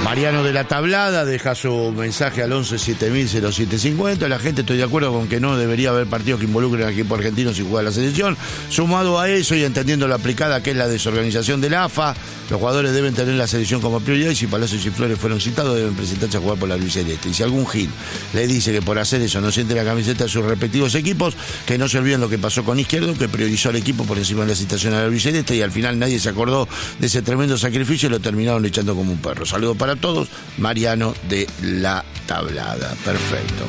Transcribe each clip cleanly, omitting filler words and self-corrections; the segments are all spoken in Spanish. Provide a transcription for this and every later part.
Mariano de la Tablada deja su mensaje al 11-7000-0750. La gente, estoy de acuerdo con que no debería haber partidos que involucren al equipo argentino si juega la selección. Sumado a eso y entendiendo lo aplicada que es la desorganización de la AFA, los jugadores deben tener la selección como prioridad y si Palacios y Flores fueron citados deben presentarse a jugar por la albiceleste. Y si algún gil le dice que por hacer eso no siente la camiseta de sus respectivos equipos, que no se olviden lo que pasó con Izquierdo, que priorizó al equipo por encima de la citación a la albiceleste y al final nadie se acordó de ese tremendo sacrificio y lo terminaron echando como un perro. Saludos para todos, Mariano de la Tablada. Perfecto.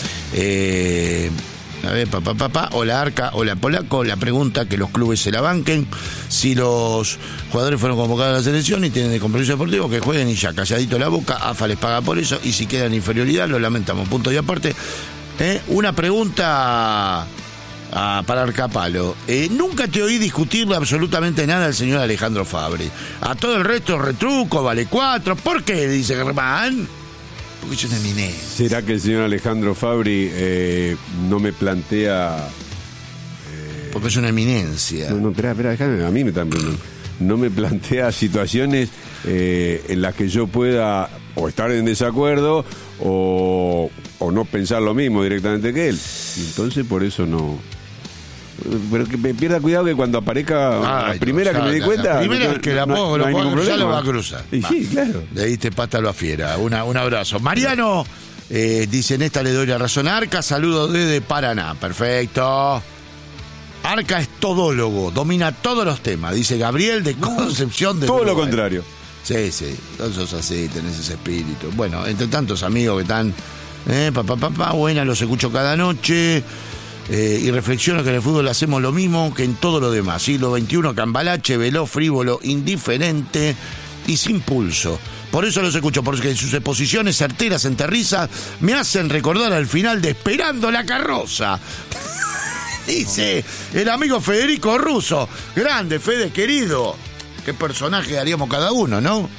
A ver, hola Arca, hola Polaco. La pregunta que los clubes se la banquen. Si los jugadores fueron convocados a la selección y tienen de compromiso deportivo, que jueguen y ya, calladito la boca. AFA les paga por eso y si queda en inferioridad, lo lamentamos. Punto y aparte. Una pregunta para Arcapalo. Nunca te oí discutirle absolutamente nada al señor Alejandro Fabri. A todo el resto retruco, vale 4. ¿Por qué? Dice Germán. Porque es una eminencia. ¿Será que el señor Alejandro Fabri no me plantea? Porque es una eminencia. No, espera, déjame, a mí no me plantea situaciones en las que yo pueda o estar en desacuerdo o no pensar lo mismo directamente que él. Entonces por eso no. Pero que me pierda cuidado que cuando aparezca la primera que me di cuenta. La primera que la pongo, no hay ningún problema. Ya lo va a cruzar. Y sí, claro. Le diste pata a la fiera. Un abrazo. Mariano dice: en esta le doy la razón a Arca. Saludos desde Paraná. Perfecto. Arca es todólogo, domina todos los temas. Dice Gabriel de Concepción de todo lo contrario. Sí, todos sos así, tenés ese espíritu. Bueno, entre tantos amigos que están. Buena, los escucho cada noche. Y reflexiono que en el fútbol hacemos lo mismo que en todo lo demás. Siglo XXI, cambalache, veloz, frívolo, indiferente y sin pulso. Por eso los escucho, porque sus exposiciones certeras, enterrizas, me hacen recordar al final de Esperando la Carroza. Dice el amigo Federico Russo. Grande, Fede, querido. Qué personaje haríamos cada uno, ¿no?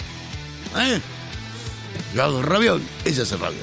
Yo hago raviol, ella hace raviol.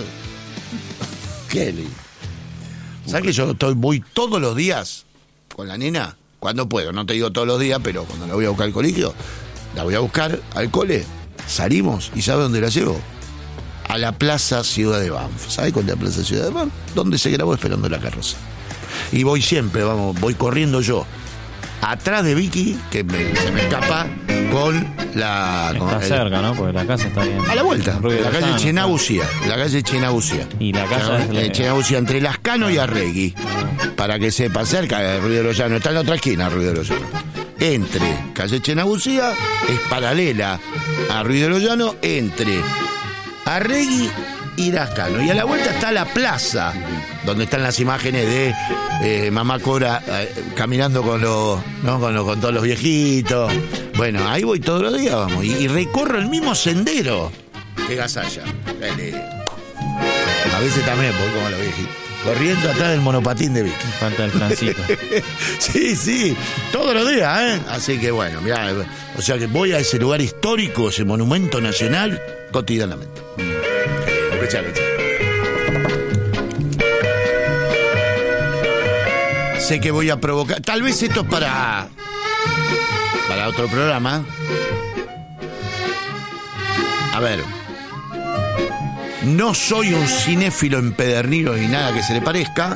Qué lindo. ¿Sabes que yo voy todos los días con la nena? Cuando puedo, no te digo todos los días, pero cuando la voy a buscar al colegio, la voy a buscar al cole, salimos y ¿sabe dónde la llevo? A la Plaza Ciudad de Banff. ¿Sabe cuál es la Plaza Ciudad de Banff? Donde se grabó Esperando la Carroza. Y voy siempre, voy corriendo yo. Atrás de Vicky, que se me escapa, con la... Está cerca, ¿no? Porque la casa está bien. A la vuelta, la calle Chenabucía. La calle Chenabucía. Y la casa es... Chenabucía, entre Lascano y Arregui. Para que sepa, cerca de Ruido de los Llanos. Está en la otra esquina, Ruido de los Llanos. Entre calle Chenabucía, es paralela a Ruido de los Llanos, entre Arregui y Lascano. Y a la vuelta está la plaza, donde están las imágenes de Mamá Cora caminando con todos los viejitos. Bueno, ahí voy todos los días, vamos, y recorro el mismo sendero que Gasalla. A veces también voy como los viejitos, corriendo atrás del monopatín de Vicky. Falta el plancito. Sí, todos los días, Así que bueno, mirá, o sea que voy a ese lugar histórico, ese monumento nacional, cotidianamente. Sé que voy a provocar. Tal vez esto es para otro programa. A ver. No soy un cinéfilo empedernido ni nada que se le parezca.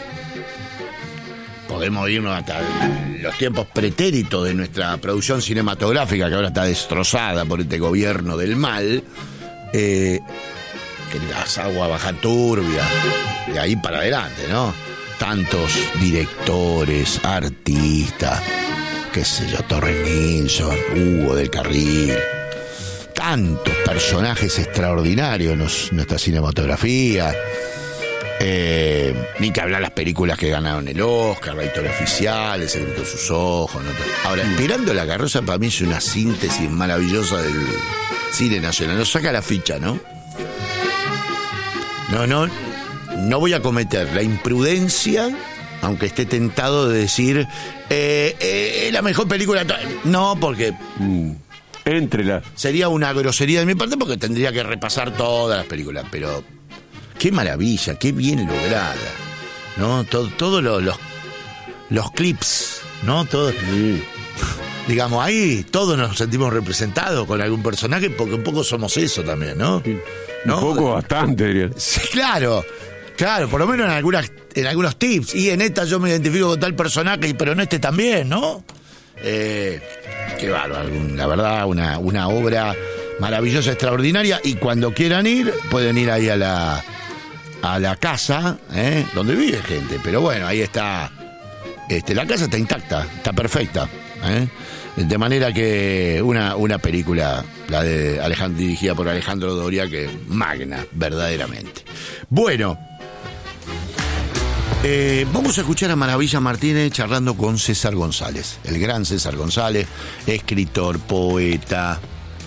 Podemos irnos hasta los tiempos pretéritos de nuestra producción cinematográfica, que ahora está destrozada por este gobierno del mal. Que las aguas bajan turbias, de ahí para adelante, ¿no? Tantos directores, artistas, qué sé yo, Torres Nilsson, Hugo del Carril, tantos personajes extraordinarios en nuestra cinematografía. Ni que hablar las películas que ganaron el Oscar, La Historia Oficial, El Secreto de sus Ojos, ¿no? Ahora, Esperando la Carroza para mí es una síntesis maravillosa del cine nacional. Nos saca la ficha, ¿no? No voy a cometer la imprudencia, aunque esté tentado de decir la mejor película. No, porque Éntrelas. Sería una grosería de mi parte porque tendría que repasar todas las películas, pero qué maravilla, qué bien lograda, ¿no? Todos los clips, ¿no? Todo. digamos, ahí todos nos sentimos representados con algún personaje, porque un poco somos eso también, ¿no? Un poco bastante, diría. Sí, claro, por lo menos en algunos tips. Y en esta yo me identifico con tal personaje, pero en este también, ¿no? Qué bárbaro, la verdad, una obra maravillosa, extraordinaria. Y cuando quieran ir, pueden ir ahí a la casa, donde vive gente. Pero bueno, ahí está. La casa está intacta, está perfecta. De manera que una película, la de dirigida por Alejandro Doria, que magna, verdaderamente. Bueno, vamos a escuchar a Maravilla Martínez charlando con César González, el gran César González, escritor, poeta,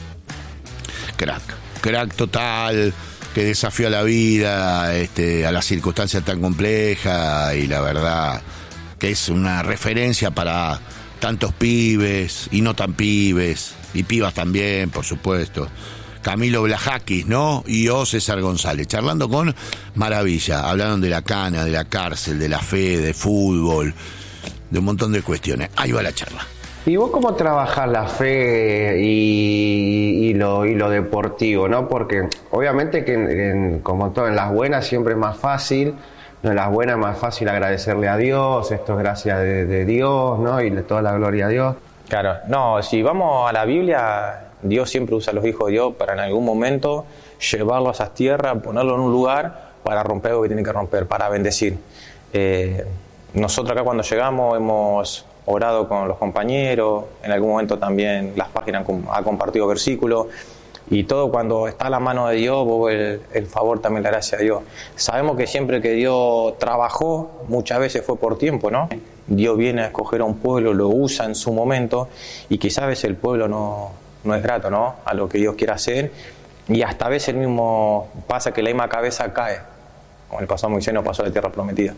crack total, que desafió a la vida, a las circunstancias tan complejas, y la verdad que es una referencia para tantos pibes y no tan pibes, y pibas también, por supuesto. Camilo Blajakis, ¿no? Y César González, charlando con Maravilla. Hablaron de la cana, de la cárcel, de la fe, de fútbol, de un montón de cuestiones. Ahí va la charla. ¿Y vos cómo trabajás la fe y lo deportivo, no? Porque obviamente que como todo, en las buenas siempre es más fácil, no, en las buenas es más fácil agradecerle a Dios, esto es gracia de Dios, ¿no? Y toda la gloria a Dios. Claro, no, si vamos a la Biblia, Dios siempre usa a los hijos de Dios para en algún momento llevarlos a esas tierras, ponerlos en un lugar para romper lo que tienen que romper, para bendecir. Nosotros acá cuando llegamos hemos orado con los compañeros, en algún momento también las páginas han compartido versículos, y todo cuando está a la mano de Dios, vos el favor también, la gracia de Dios. Sabemos que siempre que Dios trabajó, muchas veces fue por tiempo, ¿no? Dios viene a escoger a un pueblo, lo usa en su momento, y quizás a veces el pueblo no es grato, ¿no? A lo que Dios quiere hacer, y hasta a veces el mismo pasa que la misma cabeza cae, como el pasó a Moisés, no pasó a la tierra prometida.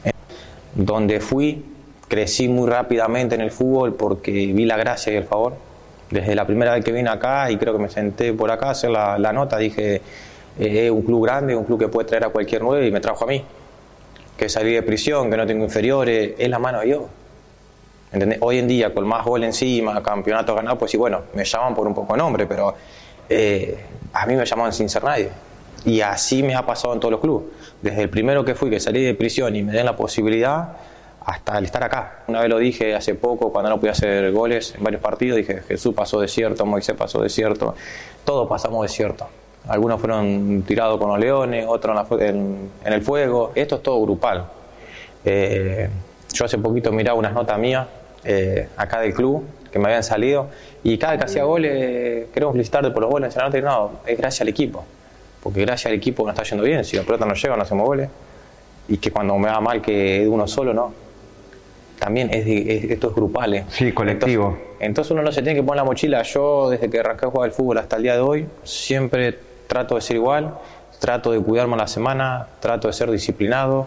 Donde fui, crecí muy rápidamente en el fútbol porque vi la gracia y el favor. Desde la primera vez que vine acá, y creo que me senté por acá a hacer la nota, dije, es un club grande, un club que puede traer a cualquier 9, y me trajo a mí. Que salí de prisión, que no tengo inferiores, es la mano de Dios. ¿Entendés? Hoy en día, con más gol encima, campeonatos ganados, pues sí, bueno, me llaman por un poco de nombre, pero a mí me llamaban sin ser nadie. Y así me ha pasado en todos los clubes. Desde el primero que fui, que salí de prisión y me den la posibilidad, hasta el estar acá. Una vez lo dije hace poco, cuando no podía hacer goles en varios partidos, dije, Jesús pasó desierto, Moisés pasó desierto, todos pasamos desierto. Algunos fueron tirados con los leones, otros en el fuego. Esto es todo grupal. Yo hace poquito miraba unas notas mías acá del club que me habían salido, y cada vez que hacía goles, queremos felicitarte por los goles, y no, es gracias al equipo, porque gracias al equipo nos está yendo bien. Si la pelota no llega, no hacemos goles, y que cuando me va mal que es de uno solo, no, también esto es grupal, sí, colectivo. Entonces uno no se tiene que poner la mochila. Yo desde que arranqué a jugar al fútbol hasta el día de hoy siempre trato de ser igual, trato de cuidarme a la semana, trato de ser disciplinado,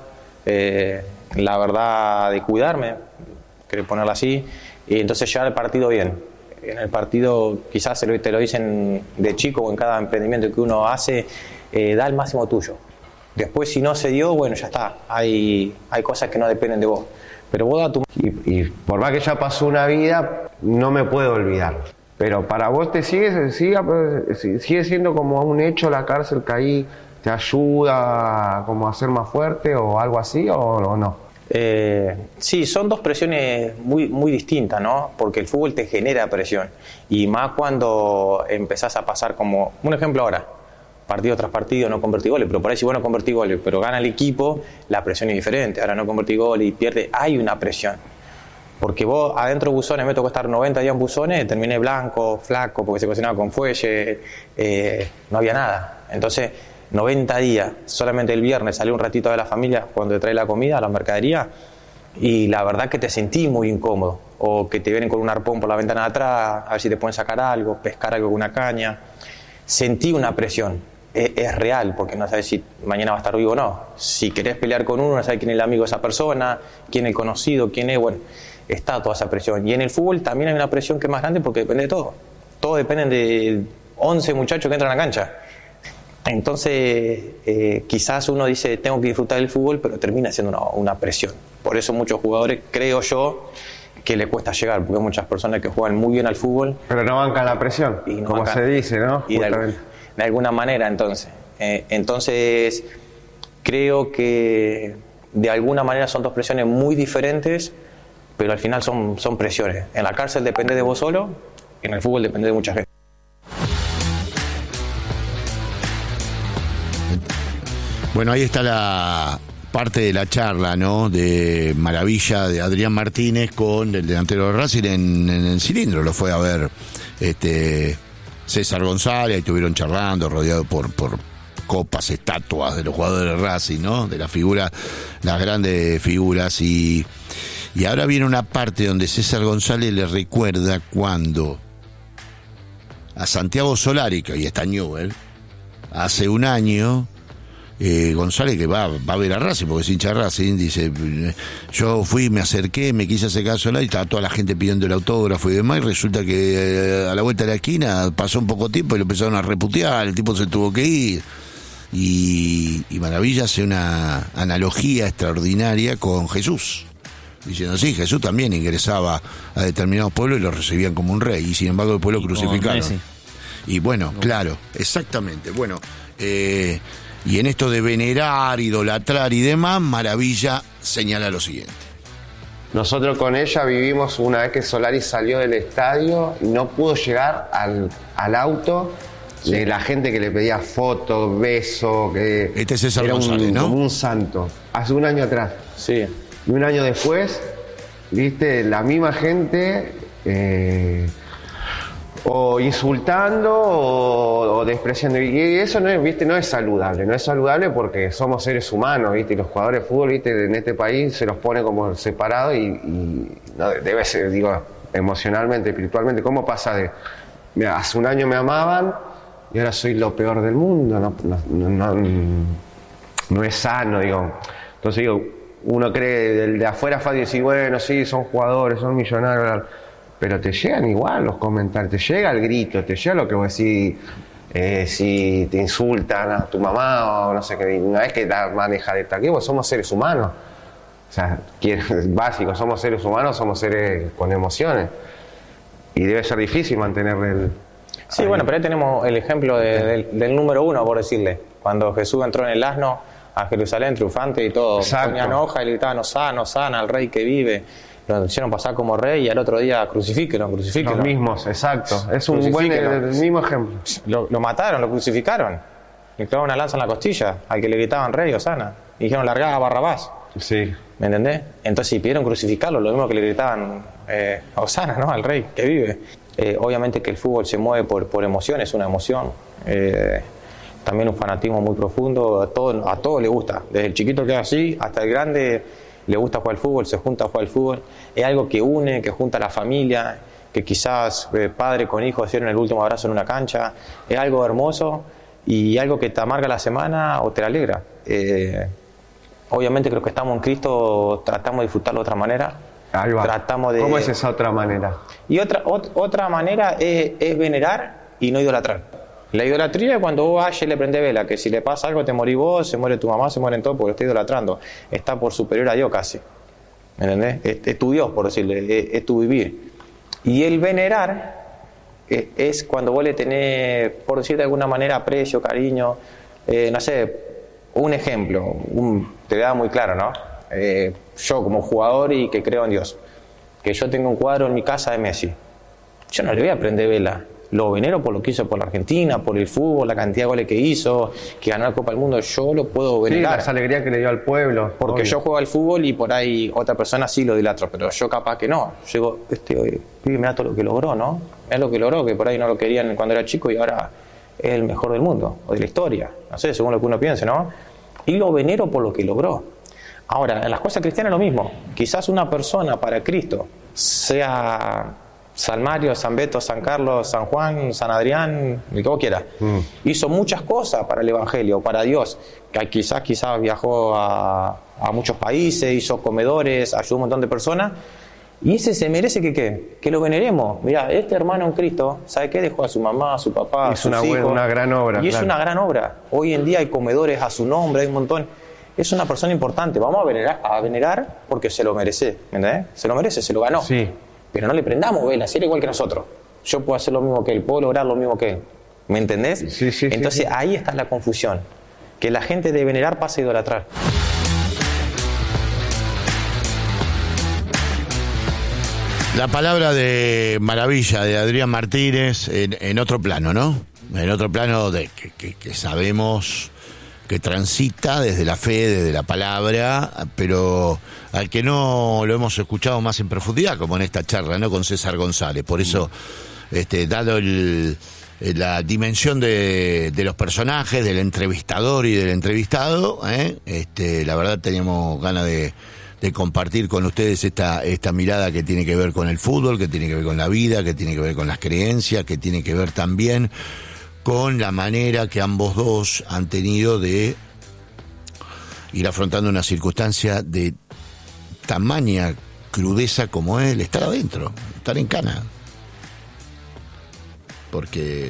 la verdad, de cuidarme, quiero ponerla así, y entonces llegar al partido bien. En el partido quizás te lo dicen de chico, o en cada emprendimiento que uno hace, da el máximo tuyo. Después, si no se dio, bueno, ya está, hay cosas que no dependen de vos, pero vos da tu... Y por más que ya pasó una vida, no me puedo olvidar. Pero para vos sigue siendo como un hecho la cárcel, que ahí te ayuda como a ser más fuerte o algo así, o no. Sí, son dos presiones muy, muy distintas, ¿no? Porque el fútbol te genera presión, y más cuando empezás a pasar, como un ejemplo ahora, partido tras partido no convertí goles, pero por ahí si vos no convertí goles, pero gana el equipo, la presión es diferente. Ahora no convertí goles y pierde, hay una presión. Porque vos adentro de Buzones, me tocó estar 90 días en Buzones, terminé blanco, flaco, porque se cocinaba con fuelle, no había nada. Entonces, 90 días, solamente el viernes salí un ratito de la familia cuando te trae la comida, la mercadería, y la verdad que te sentí muy incómodo. O que te vienen con un arpón por la ventana de atrás, a ver si te pueden sacar algo, pescar algo con una caña. Sentí una presión. Es real, porque no sabes si mañana va a estar vivo o no. Si querés pelear con uno, no sabes quién es el amigo de esa persona, quién es el conocido, quién es, bueno, está toda esa presión. Y en el fútbol también hay una presión que es más grande, porque depende de todo. Todo depende de 11 muchachos que entran a la cancha. Entonces, quizás uno dice, tengo que disfrutar del fútbol, pero termina siendo una presión. Por eso muchos jugadores, creo yo, que le cuesta llegar, porque hay muchas personas que juegan muy bien al fútbol. Pero no bancan la presión, Y no como bancan. se dice, ¿no? Y Justamente. de alguna manera, entonces creo que de alguna manera son dos presiones muy diferentes, pero al final son presiones. En la cárcel depende de vos solo, y en el fútbol depende de mucha gente. Bueno, ahí está la parte de la charla, ¿no? De Maravilla de Adrián Martínez con el delantero de Racing en el cilindro. Lo fue a ver César González, y estuvieron charlando, rodeado por copas, estatuas de los jugadores de Racing, ¿no? De las figuras, las grandes figuras. Y ahora viene una parte donde César González le recuerda cuando a Santiago Solari, que hoy está en Newell, hace un año, González, que va a ver a Racing porque es hincha de Racing, dice: yo fui, me acerqué, me quise acercar a Solari, estaba toda la gente pidiendo el autógrafo y demás, y resulta que a la vuelta de la esquina pasó un poco tiempo y lo empezaron a reputear, el tipo se tuvo que ir. Y Maravilla hace una analogía extraordinaria con Jesús, diciendo: sí, Jesús también ingresaba a determinados pueblos y lo recibían como un rey, y sin embargo el pueblo crucificaron. Messi. Y bueno, claro, exactamente. Bueno, y en esto de venerar, idolatrar y demás, Maravilla señala lo siguiente. Nosotros con ella vivimos una vez que Solari salió del estadio y no pudo llegar al auto de la gente que le pedía fotos, besos, que Este es César era González, ¿no? como un santo. Hace un año atrás. Sí. Y un año después, viste, la misma gente o insultando o despreciando. Y eso no es, viste, no es saludable. No es saludable porque somos seres humanos, viste, y los jugadores de fútbol, viste, en este país se los pone como separados y no, debe ser, digo, emocionalmente, espiritualmente. ¿Cómo pasa de, mira, hace un año me amaban y ahora soy lo peor del mundo? No es sano, digo. Entonces digo, uno cree de afuera fácil decir, bueno, sí, son jugadores, son millonarios, pero te llegan igual los comentarios, te llega el grito, te llega lo que vos decís, si te insultan a tu mamá o no sé qué, una vez que la maneja de taqueo, somos seres humanos. O sea, es básico, somos seres humanos, somos seres con emociones. Y debe ser difícil mantener el... Sí, ahí. bueno, pero ahí tenemos el ejemplo del número uno, por decirle. Cuando Jesús entró en el asno a Jerusalén triunfante y todo, Exacto. ponían hoja y le gritaban: Hosana, Hosana, al rey que vive. Lo hicieron pasar como rey y al otro día crucifíquenlo. Los mismos, exacto. Es un buen, Crucifíquenlo. el mismo ejemplo. Lo mataron, lo crucificaron. Le clavaron una lanza en la costilla al que le gritaban rey, Hosana. Y dijeron: largá a Barrabás. Sí. ¿Me entendés? Entonces, si pidieron crucificarlo, lo mismo que le gritaban Hosana, ¿no? Al rey que vive. Obviamente que el fútbol se mueve por emociones, es una emoción. También un fanatismo muy profundo. A todo le gusta. Desde el chiquito que es así hasta el grande le gusta jugar al fútbol, se junta a jugar al fútbol. Es algo que une, que junta a la familia, que quizás padre con hijo hicieron el último abrazo en una cancha. Es algo hermoso y algo que te amarga la semana o te la alegra. Obviamente creo que estamos en Cristo, tratamos de disfrutarlo de otra manera. Ahí va. Tratamos de... ¿Cómo es esa otra manera? Y otra manera es venerar y no idolatrar. La idolatría es cuando vos vas y le prendés vela, que si le pasa algo te morís vos, se muere tu mamá, se mueren todos porque lo está idolatrando. Está por superior a Dios casi. ¿Me entendés? Es tu Dios, por decirle, es tu vivir. Y el venerar es cuando vos le tenés, por decir de alguna manera, aprecio, cariño. No sé, un ejemplo, te da muy claro, ¿no? Yo como jugador y que creo en Dios, que yo tengo un cuadro en mi casa de Messi, yo no le voy a prender vela. Lo venero por lo que hizo por la Argentina, por el fútbol, la cantidad de goles que hizo, que ganó la Copa del Mundo. Yo lo puedo venerar. Sí, esa alegría que le dio al pueblo. Porque obvio. yo juego al fútbol y por ahí otra persona sí lo idolatro, pero yo capaz que no. Yo digo, mira todo lo que logró, ¿no? Es lo que logró, que por ahí no lo querían cuando era chico y ahora es el mejor del mundo, o de la historia. No sé, según lo que uno piense, ¿no? Y lo venero por lo que logró. Ahora, en las cosas cristianas es lo mismo. Quizás una persona para Cristo sea San Mario, San Beto, San Carlos, San Juan, San Adrián, lo que vos quieras. Hizo muchas cosas para el Evangelio, para Dios. Que quizás viajó a muchos países, hizo comedores, ayudó a un montón de personas. Y ese se merece que lo veneremos. Mirá, este hermano en Cristo, ¿sabe qué? Dejó a su mamá, a su papá, a sus hijos. Una gran obra. Y es claro. una gran obra. Hoy en día hay comedores a su nombre, hay un montón. es una persona importante, vamos a venerar porque se lo merece, ¿me entendés? Se lo merece, se lo ganó. Sí. Pero no le prendamos velas, si era igual que nosotros. Yo puedo hacer lo mismo que él, puedo lograr lo mismo que él. ¿Me entendés? Sí, Entonces ahí está la confusión. Que la gente de venerar pasa a idolatrar. La palabra de maravilla de Adrián Martínez en otro plano, ¿no? En otro plano de que sabemos que transita desde la fe, desde la palabra, pero al que no lo hemos escuchado más en profundidad, como en esta charla, ¿no? Con César González. Por eso, dado la dimensión de los personajes, del entrevistador y del entrevistado, la verdad teníamos ganas de compartir con ustedes esta mirada que tiene que ver con el fútbol, que tiene que ver con la vida, que tiene que ver con las creencias, que tiene que ver también con la manera que ambos dos han tenido de ir afrontando una circunstancia de tamaña crudeza como es el estar adentro, estar en cana. Porque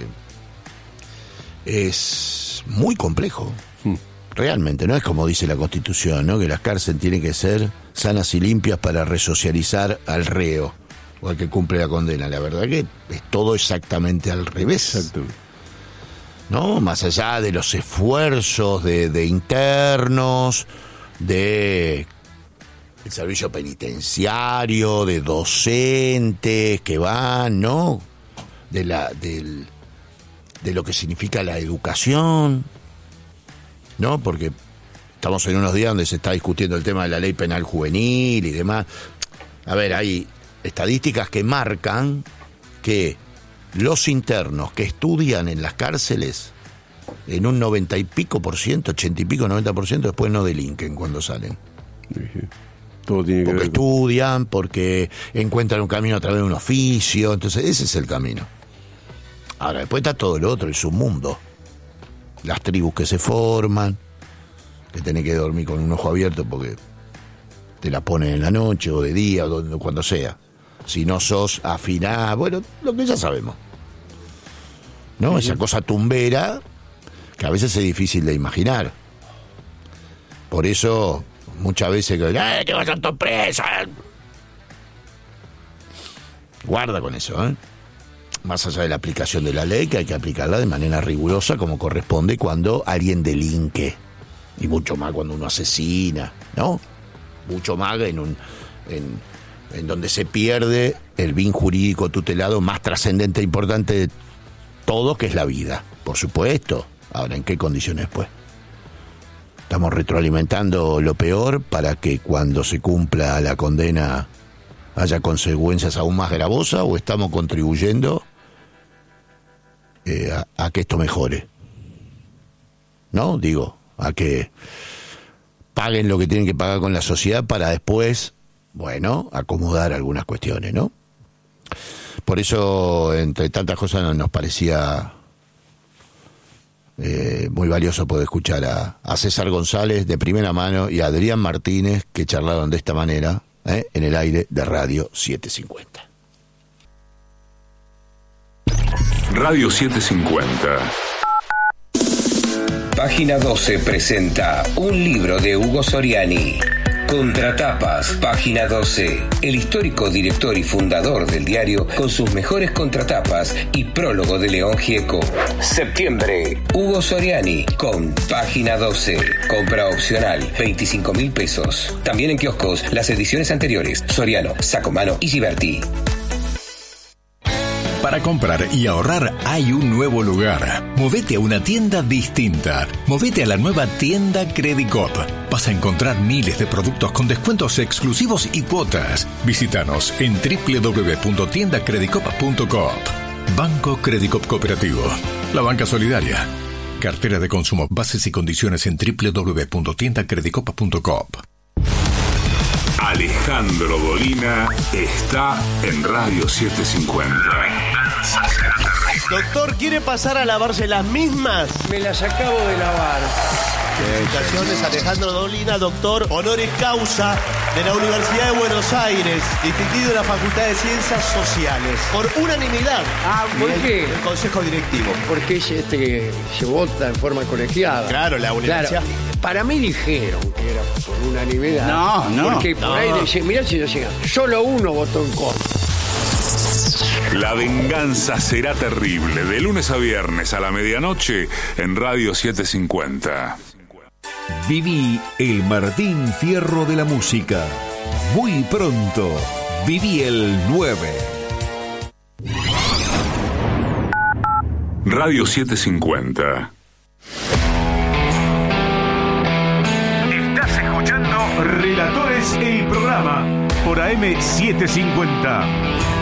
es muy complejo. Realmente, no es como dice la Constitución, ¿no? Que las cárceles tienen que ser sanas y limpias para resocializar al reo o al que cumple la condena. La verdad que es todo exactamente al revés. Exacto. ¿No? Más allá de los esfuerzos de internos, de el servicio penitenciario, de docentes que van, ¿no? De lo que significa la educación, ¿no? Porque estamos en unos días donde se está discutiendo el tema de la ley penal juvenil y demás. A ver, hay estadísticas que marcan que los internos que estudian en las cárceles, en un 90 y pico por ciento, 80 y pico, 90%, después no delinquen cuando salen. Todo tiene que Porque ver. estudian, porque encuentran un camino a través de un oficio, entonces ese es el camino. Ahora, después está todo lo otro, el submundo. Las tribus que se forman, que tenés que dormir con un ojo abierto porque te la ponen en la noche o de día o cuando sea. Si no sos afinado, bueno, lo que ya sabemos. ¿No? Esa cosa tumbera que a veces es difícil de imaginar. Por eso, muchas veces que vayan todos presos. Guarda con eso, ¿eh? Más allá de la aplicación de la ley, que hay que aplicarla de manera rigurosa como corresponde cuando alguien delinque. Y mucho más cuando uno asesina, ¿no? Mucho más en donde se pierde el bien jurídico tutelado más trascendente e importante de todo, que es la vida, por supuesto. Ahora, ¿en qué condiciones, pues? ¿Estamos retroalimentando lo peor para que cuando se cumpla la condena haya consecuencias aún más gravosas, o estamos contribuyendo a que esto mejore? ¿No? Digo, a que paguen lo que tienen que pagar con la sociedad para después, bueno, acomodar algunas cuestiones, ¿no? Por eso, entre tantas cosas, nos parecía muy valioso poder escuchar a César González de primera mano y a Adrián Martínez, que charlaron de esta manera en el aire de Radio 750. Radio 750. Página 12 presenta un libro de Hugo Soriani. Contratapas, página 12. El histórico director y fundador del diario con sus mejores contratapas y prólogo de León Gieco. Septiembre, Hugo Soriani con página 12. Compra opcional, 25.000 pesos. También en kioscos las ediciones anteriores, Soriano, Sacomano y Giberti. Para comprar y ahorrar hay un nuevo lugar. Movete a una tienda distinta. Movete a la nueva tienda Credicop. Vas a encontrar miles de productos con descuentos exclusivos y cuotas. Visítanos en www.tiendacredicop.coop. Banco Credicop Cooperativo. La banca solidaria. Cartera de consumo. Bases y condiciones en www.tiendacredicop.coop. Alejandro Dolina está en Radio 750. La venganza será terrible. Doctor, ¿quiere pasar a lavarse las mismas? Me las acabo de lavar. Felicitaciones, Alejandro Dolina, doctor honoris causa de la Universidad de Buenos Aires, distinguido de la Facultad de Ciencias Sociales, por unanimidad. ¿Por qué? El Consejo Directivo. Porque se vota en forma colegiada. Claro, la universidad. Claro. Para mí dijeron que era por unanimidad. No. Porque por ahí decían, mirá si decían, solo uno votó en contra. La venganza será terrible. De lunes a viernes a la medianoche en Radio 750. Viví el Martín Fierro de la música. Muy pronto, viví el 9. Radio 750. Estás escuchando Relatores, el programa por AM 750.